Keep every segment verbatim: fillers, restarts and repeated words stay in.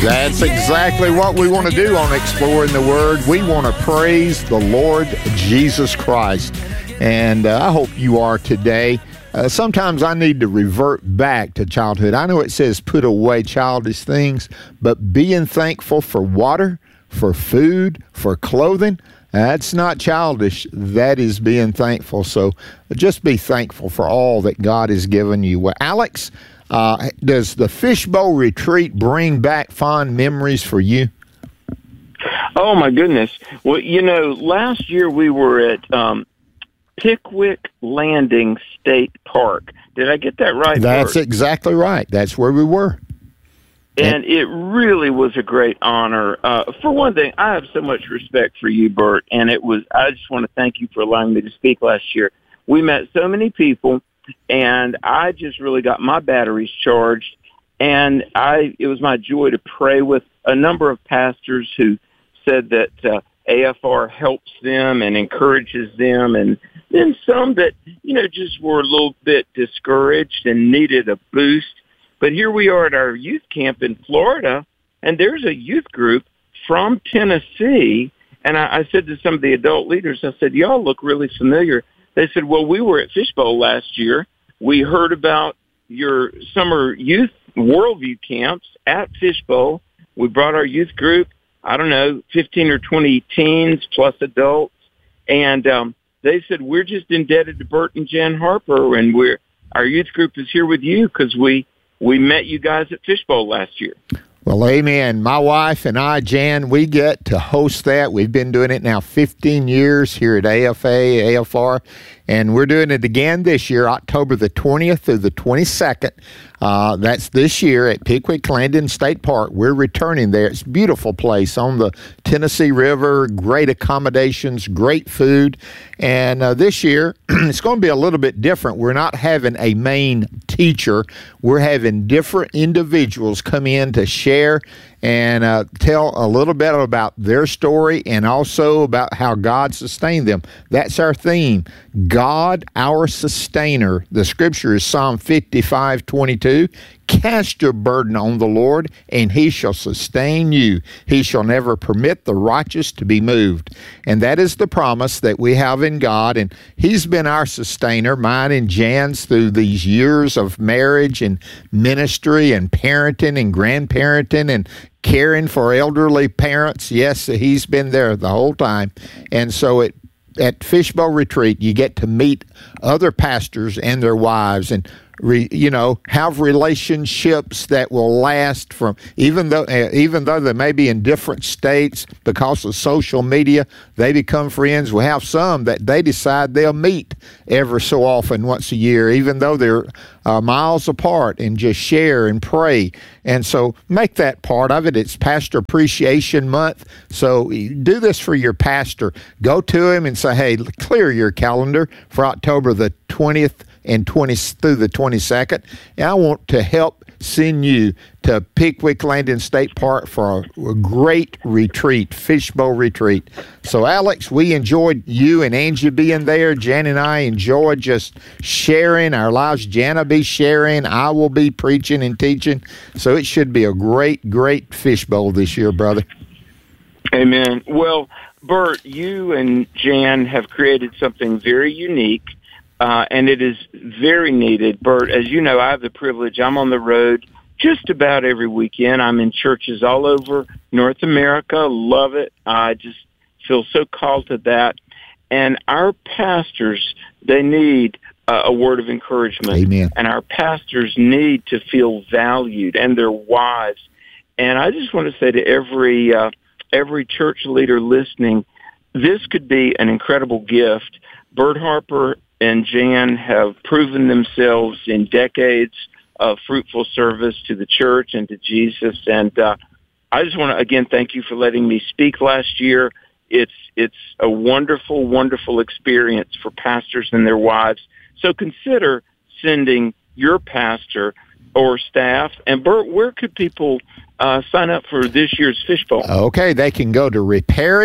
That's exactly what we want to do on Exploring the Word. We want to praise the Lord Jesus Christ. And uh, I hope you are today. Uh, sometimes I need to revert back to childhood. I know it says put away childish things, but being thankful for water, for food, for clothing, that's not childish. That is being thankful. So just be thankful for all that God has given you. Well, Alex, uh, does the Fishbowl Retreat bring back fond memories for you? Oh, my goodness. Well, you know, last year we were at um, Pickwick Landing State Park. Did I get that right? That's Bert? exactly right. That's where we were. And it really was a great honor. Uh, for one thing, I have so much respect for you, Bert, and it was. I just want to thank you for allowing me to speak last year. We met so many people, and I just really got my batteries charged. And I, it was my joy to pray with a number of pastors who said that uh, A F R helps them and encourages them, and then some that, you know, just were a little bit discouraged and needed a boost. But here we are at our youth camp in Florida, and there's a youth group from Tennessee. And I, I said to some of the adult leaders, I said, y'all look really familiar. They said, well, we were at Fishbowl last year. We heard about your summer youth worldview camps at Fishbowl. We brought our youth group, I don't know, fifteen or twenty teens plus adults. And um, they said, we're just indebted to Bert and Jan Harper, and we're our youth group is here with you because we, we met you guys at Fishbowl last year. Well, amen. My wife and I, Jan, we get to host that. We've been doing it now fifteen years here at A F A, A F R, and we're doing it again this year, October the twentieth through the twenty-second. Uh, that's this year at Pickwick Landing State Park. We're returning there. It's a beautiful place on the Tennessee River, great accommodations, great food. And uh, this year, it's going to be a little bit different. We're not having a main teacher. We're having different individuals come in to share and uh, tell a little bit about their story and also about how God sustained them. That's our theme, God, our sustainer. The scripture is Psalm fifty-five twenty-two. Cast your burden on the Lord, and he shall sustain you. He shall never permit the righteous to be moved. And that is the promise that we have in God, and he's been our sustainer, mine and Jan's, through these years of marriage and ministry and parenting and grandparenting and caring for elderly parents. Yes, he's been there the whole time. And so it at Fishbowl Retreat, you get to meet other pastors and their wives and, re, you know, have relationships that will last from, even though uh, even though they may be in different states because of social media, they become friends. We have some that they decide they'll meet every so often, once a year, even though they're uh, miles apart, and just share and pray. And so make that part of it. It's Pastor Appreciation Month. So do this for your pastor. Go to him and say, hey, clear your calendar for October the twentieth and twentieth through the twenty-second. And I want to help send you to Pickwick Landing State Park for a, a great retreat, Fishbowl Retreat. So, Alex, we enjoyed you and Angie being there. Jan and I enjoyed just sharing our lives. Jan will be sharing. I will be preaching and teaching. So it should be a great, great Fishbowl this year, brother. Amen. Well, Bert, you and Jan have created something very unique, uh, and it is very needed. Bert, as you know, I have the privilege. I'm on the road just about every weekend. I'm in churches all over North America. Love it. I just feel so called to that. And our pastors, they need uh, a word of encouragement. Amen. And our pastors need to feel valued, and their wives. And I just want to say to every uh, every church leader listening, this could be an incredible gift. Bert Harper and Jan have proven themselves in decades of fruitful service to the church and to Jesus. And uh, I just want to, again, thank you for letting me speak last year. It's it's a wonderful, wonderful experience for pastors and their wives. So consider sending your pastor or staff. And Bert, where could people uh, sign up for this year's Fishbowl? Okay, they can go to repairing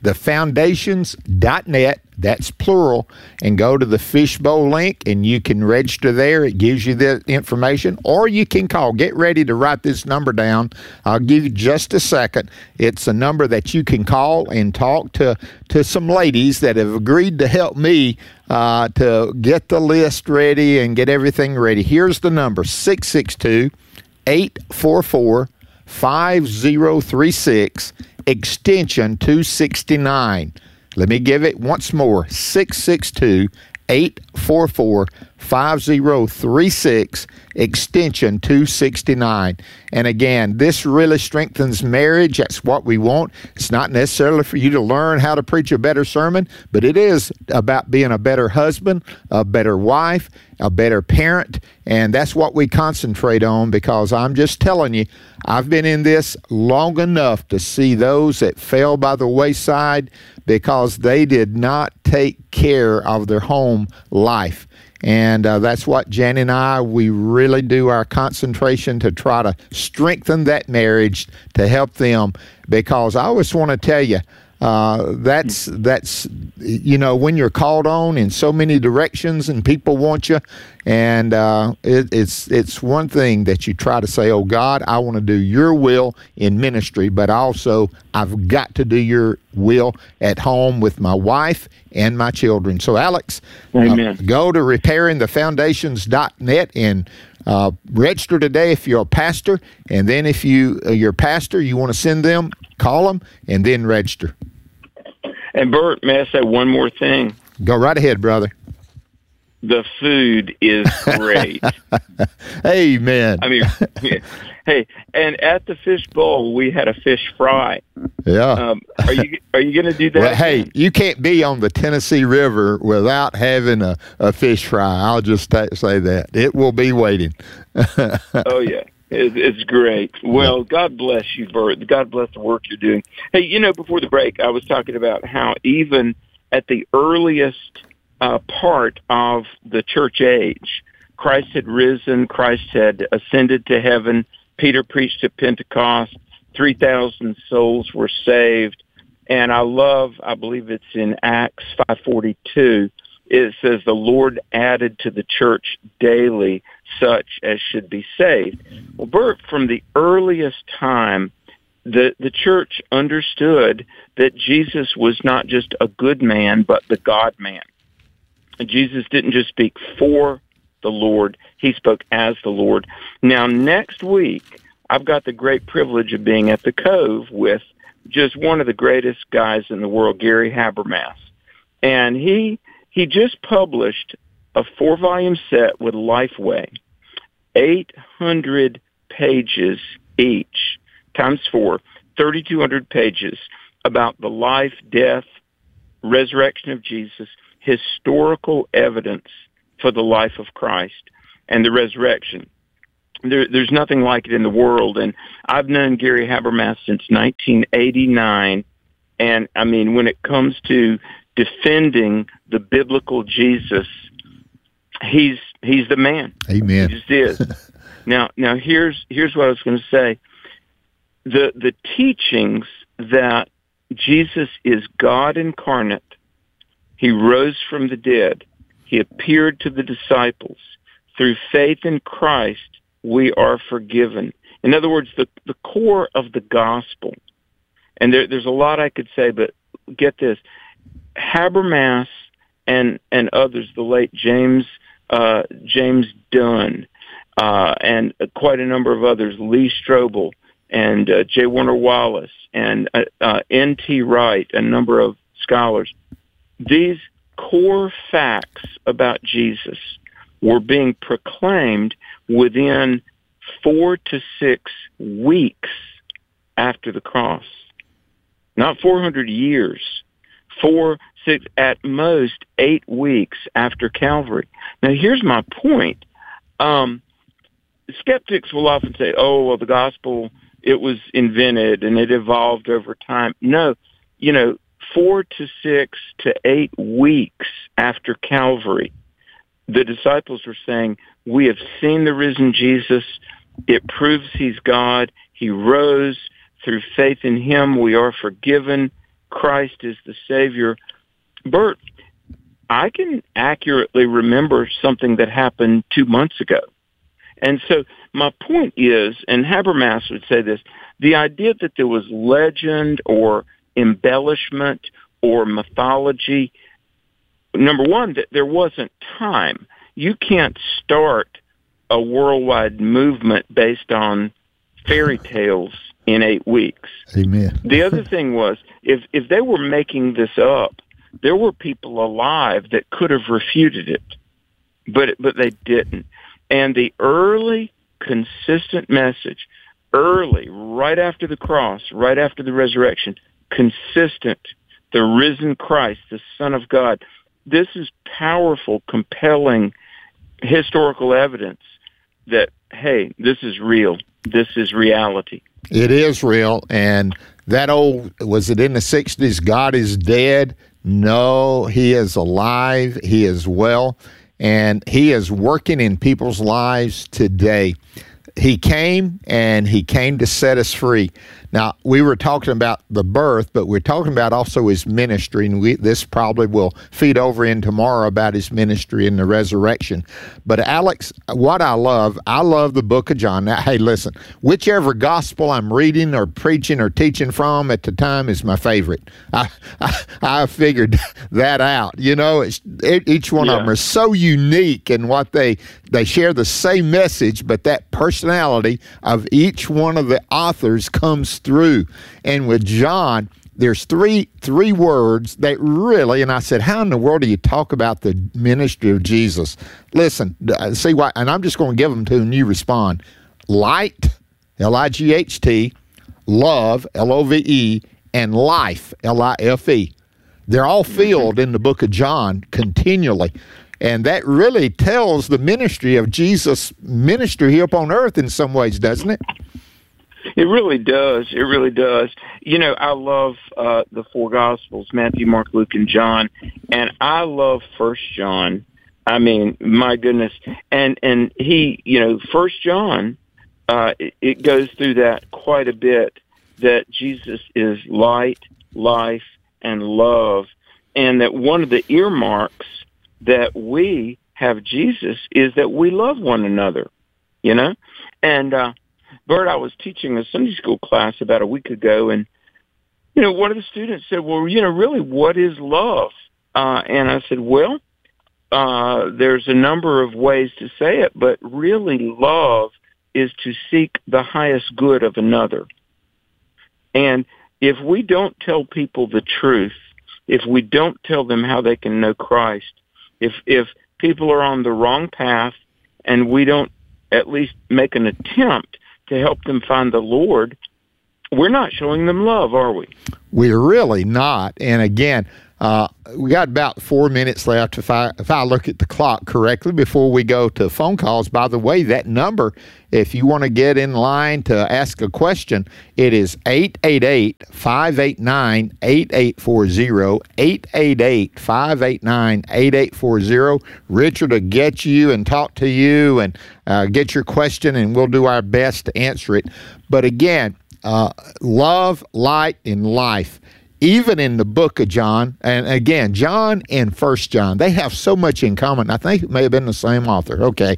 the foundations dot net. That's plural. And go to the Fishbowl link, and you can register there. It gives you the information. Or you can call. Get ready to write this number down. I'll give you just a second. It's a number that you can call and talk to, to some ladies that have agreed to help me uh, to get the list ready and get everything ready. Here's the number, six six two, eight four four, five zero three six, extension two sixty-nine. Let me give it once more, six six two, eight four four, five zero three six, extension two sixty-nine. And again, this really strengthens marriage. That's what we want. It's not necessarily for you to learn how to preach a better sermon, but it is about being a better husband, a better wife, a better parent, and that's what we concentrate on, because I'm just telling you, I've been in this long enough to see those that fell by the wayside because they did not take care of their home life. And uh, that's what Jan and I, we really do our concentration to try to strengthen that marriage, to help them. Because I always want to tell you, uh, that's, that's you know, when you're called on in so many directions and people want you, and uh, it, it's it's one thing that you try to say, oh, God, I want to do your will in ministry, but also I've got to do your will at home with my wife and my children. So, Alex, uh, go to repairing the foundations dot net and uh, register today if you're a pastor, and then if you, uh, you're a pastor, you want to send them, call them, and then register. And Bert, may I say one more thing? Go right ahead, brother. The food is great. Amen. I mean, hey, and at the Fish Bowl, we had a fish fry. Yeah. Um, are you are you going to do that? Well, hey, you can't be on the Tennessee River without having a, a fish fry. I'll just t- say that. It will be waiting. Oh, yeah. It, it's great. Well, God bless you, Bert. God bless the work you're doing. Hey, you know, before the break, I was talking about how even at the earliest uh, part of the church age, Christ had risen, Christ had ascended to heaven, Peter preached at Pentecost, three thousand souls were saved, and I love, I believe it's in Acts five forty-two, it says the Lord added to the church daily such as should be saved. Well, Bert, from the earliest time, the, the church understood that Jesus was not just a good man, but the God-man. And Jesus didn't just speak for the Lord, he spoke as the Lord. Now, next week, I've got the great privilege of being at the Cove with just one of the greatest guys in the world, Gary Habermas. And he he just published a four-volume set with Lifeway, eight hundred pages each, times four, thirty-two hundred pages about the life, death, resurrection of Jesus, historical evidence for the life of Christ and the resurrection. There, there's nothing like it in the world. And I've known Gary Habermas since nineteen eighty-nine. And, I mean, when it comes to defending the biblical Jesus, he's he's the man. Amen. He just is. now, now here's here's what I was going to say. The the teachings that Jesus is God incarnate, he rose from the dead, he appeared to the disciples. Through faith in Christ, we are forgiven. In other words, the, the core of the gospel, and there, there's a lot I could say, but get this. Habermas and and others, the late James uh, James Dunn, uh, and quite a number of others, Lee Strobel and uh, J. Warner Wallace and uh, uh, N T Wright, a number of scholars. These core facts about Jesus were being proclaimed within four to six weeks after the cross. Not four hundred years. Four, six, at most eight weeks after Calvary. Now, here's my point. Um, skeptics will often say, oh, well, the gospel, it was invented and it evolved over time. No, you know, four to six to eight weeks after Calvary, the disciples were saying, we have seen the risen Jesus. It proves he's God. He rose. Through faith in him, we are forgiven. Christ is the Savior. Bert, I can accurately remember something that happened two months ago. And so my point is, and Habermas would say this, the idea that there was legend or embellishment or mythology, number one, that there wasn't time. You can't start a worldwide movement based on fairy tales in eight weeks. Amen. The other thing was, if if they were making this up, there were people alive that could have refuted it, but but they didn't. And the early, consistent message, early, right after the cross, right after the resurrection, consistent, the risen Christ, the Son of God. This is powerful, compelling historical evidence that, hey, this is real. This is reality. It is real. And that old, was it in the sixties, God is dead? No, he is alive. He is well. And he is working in people's lives today. He came, and he came to set us free. Now, we were talking about the birth, but we're talking about also his ministry, and we, this probably will feed over in tomorrow about his ministry and the resurrection. But, Alex, what I love, I love the book of John. Now, hey, listen, whichever gospel I'm reading or preaching or teaching from at the time is my favorite. I I, I figured that out. You know, it's, it, each one yeah. of them are so unique in what they, they share the same message, but that personality of each one of the authors comes through. And with John, there's three three words that really, and I said, how in the world do you talk about the ministry of Jesus? Listen, see why, and I'm just going to give them to you and you respond. Light, L I G H T, love, L O V E, and life, L I F E. They're all filled in the book of John continually. And that really tells the ministry of Jesus' ministry here upon earth in some ways, doesn't it? It really does. It really does. You know, I love uh, the four Gospels, Matthew, Mark, Luke, and John, and I love First John. I mean, my goodness. And and he, you know, First John, uh, it, it goes through that quite a bit, that Jesus is light, life, and love, and that one of the earmarks that we have Jesus is that we love one another, you know? And, uh, Bert, I was teaching a Sunday school class about a week ago, and, you know, one of the students said, well, you know, really, what is love? Uh, and I said, well, uh, there's a number of ways to say it, but really love is to seek the highest good of another. And if we don't tell people the truth, if we don't tell them how they can know Christ, if if people are on the wrong path and we don't at least make an attempt to help them find the Lord, we're not showing them love, are we? We're really not. And again, uh, we got about four minutes left if I if I look at the clock correctly before we go to phone calls. By the way, that number, if you want to get in line to ask a question, it is eight eight eight, five eight nine, eight eight four zero, eight eight eight, five eight nine, eight eight four zero. Richard will get you and talk to you and uh, get your question, and we'll do our best to answer it. But again, uh, love, light, and life. Even in the book of John, and again, John and First John, they have so much in common. I think it may have been the same author. Okay.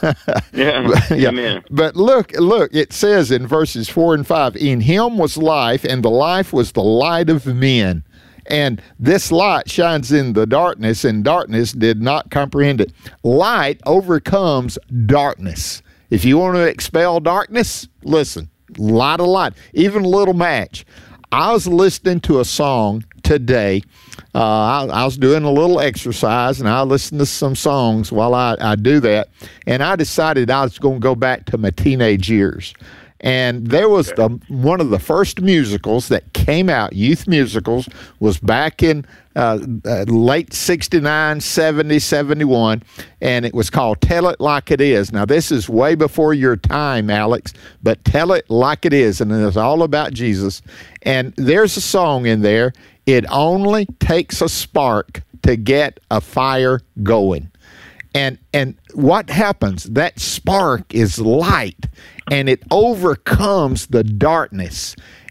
yeah. but, yeah. Amen. But look, look, it says in verses four and five, in him was life, and the life was the light of men. And this light shines in the darkness, and darkness did not comprehend it. Light overcomes darkness. If you want to expel darkness, listen, light of light, even a little match. I was listening to a song today. Uh, I, I was doing a little exercise, and I listened to some songs while I, I do that. And I decided I was going to go back to my teenage years. And there was the, one of the first musicals that came out, youth musicals, was back in uh, uh, late sixty-nine, seventy, seventy-one, and it was called Tell It Like It Is. Now, this is way before your time, Alex, but Tell It Like It Is, and it's all about Jesus. And there's a song in there, it only takes a spark to get a fire going. And and what happens? That spark is light, and it overcomes the darkness.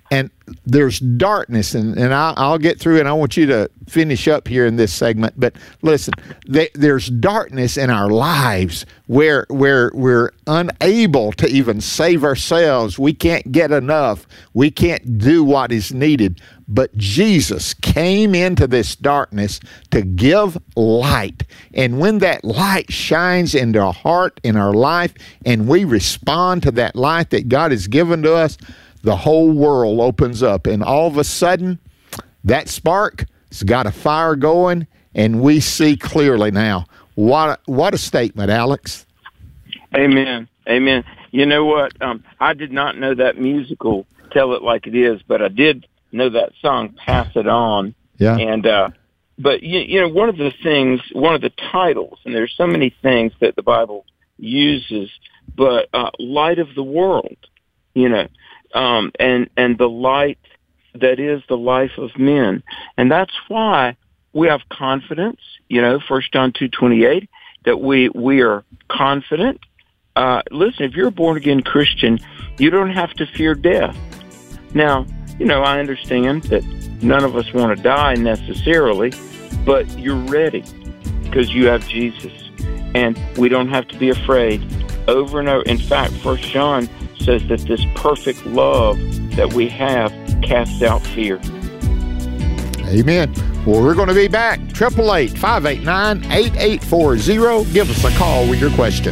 And there's darkness, and, and I'll, I'll get through, and I want you to finish up here in this segment. But listen, they, there's darkness in our lives where where we're unable to even save ourselves. We can't get enough. We can't do what is needed. But Jesus came into this darkness to give light. And when that light shines into our heart, in our life, and we respond to that light that God has given to us, the whole world opens up, and all of a sudden, that spark has got a fire going, and we see clearly now. What a, what a statement, Alex. Amen. Amen. You know what? Um, I did not know that musical, Tell It Like It Is, but I did know that song, Pass It On. Yeah. And, uh, but, you, you know, one of the things, one of the titles, and there's so many things that the Bible uses, but uh, light of the world, you know, Um, and, and the light that is the life of men. And that's why we have confidence, you know, First John two twenty-eight, that we, we are confident. Uh, listen, if you're a born-again Christian, you don't have to fear death. Now, you know, I understand that none of us want to die necessarily, but you're ready because you have Jesus. And we don't have to be afraid over and over. In fact, First John says that this perfect love that we have casts out fear. Amen. Well, we're going to be back. eight eight eight, five eight nine, eight eight four zero. Give us a call with your question.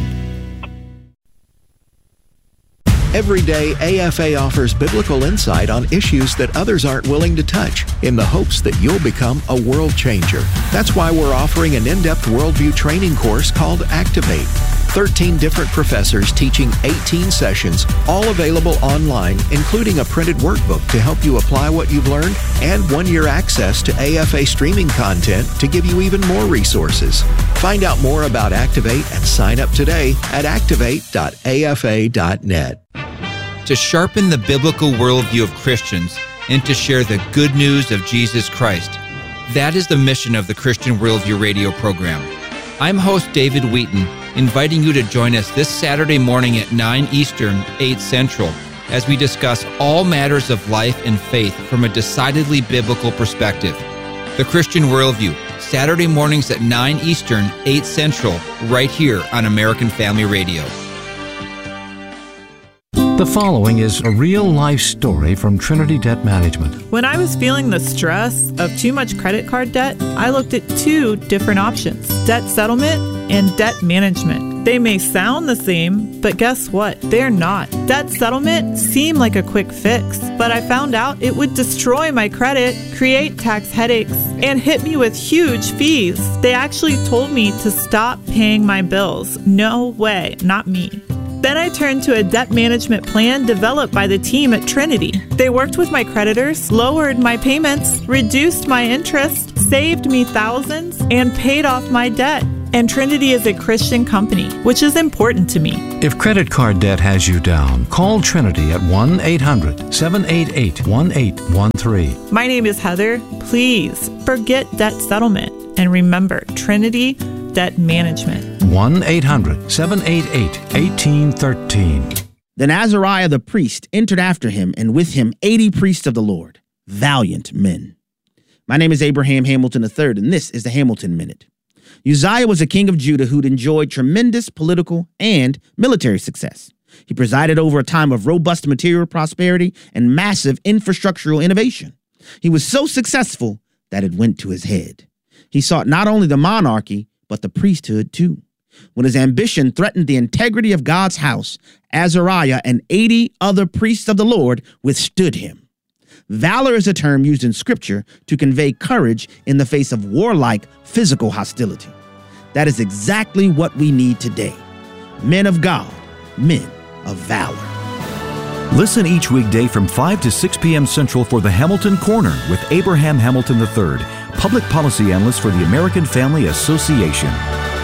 Every day, A F A offers biblical insight on issues that others aren't willing to touch in the hopes that you'll become a world changer. That's why we're offering an in-depth worldview training course called Activate. thirteen different professors teaching eighteen sessions, all available online, including a printed workbook to help you apply what you've learned and one-year access to A F A streaming content to give you even more resources. Find out more about Activate and sign up today at activate dot a f a dot net. To sharpen the biblical worldview of Christians and to share the good news of Jesus Christ. That is the mission of the Christian Worldview radio program. I'm host David Wheaton, inviting you to join us this Saturday morning at nine Eastern, eight Central, as we discuss all matters of life and faith from a decidedly biblical perspective. The Christian Worldview, Saturday mornings at nine Eastern, eight Central, right here on American Family Radio. The following is a real-life story from Trinity Debt Management. When I was feeling the stress of too much credit card debt, I looked at two different options, debt settlement and debt management. They may sound the same, but guess what? They're not. Debt settlement seemed like a quick fix, but I found out it would destroy my credit, create tax headaches, and hit me with huge fees. They actually told me to stop paying my bills. No way, not me. Then I turned to a debt management plan developed by the team at Trinity. They worked with my creditors, lowered my payments, reduced my interest, saved me thousands, and paid off my debt. And Trinity is a Christian company, which is important to me. If credit card debt has you down, call Trinity at one eight hundred, seven eight eight, one eight one three. My name is Heather. Please forget debt settlement and remember Trinity Debt Management. one eight hundred, seven eight eight, one eight one three. Then Azariah the priest entered after him, and with him eighty priests of the Lord, valiant men. My name is Abraham Hamilton the third, and this is the Hamilton Minute. Uzziah was a king of Judah who'd enjoyed tremendous political and military success. He presided over a time of robust material prosperity and massive infrastructural innovation. He was so successful that it went to his head. He sought not only the monarchy, but the priesthood too. When his ambition threatened the integrity of God's house, Azariah and eighty other priests of the Lord withstood him. Valor is a term used in Scripture to convey courage in the face of warlike physical hostility. That is exactly what we need today. Men of God, men of valor. Listen each weekday from five to six p.m. Central for the Hamilton Corner with Abraham Hamilton the third, public policy analyst for the American Family Association.